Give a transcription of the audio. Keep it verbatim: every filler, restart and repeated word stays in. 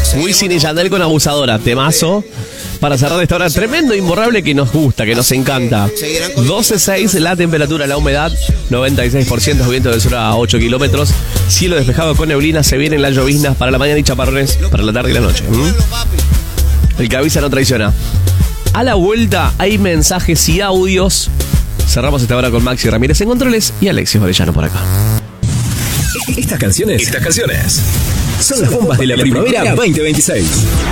Wisin y Yandel con Abusadora, temazo. Para cerrar esta hora, tremendo imborrable que nos gusta, que nos encanta. doce seis la temperatura, la humedad, noventa y seis por ciento, viento del sur a ocho kilómetros. Cielo despejado con neblina, se vienen las lloviznas para la mañana y chaparrones para la tarde y la noche. ¿Mm? El que avisa no traiciona. A la vuelta hay mensajes y audios. Cerramos esta hora con Maxi Ramírez en controles y Alexis Orellano por acá. Estas canciones, estas canciones son las bombas de la primavera veinte veintiséis.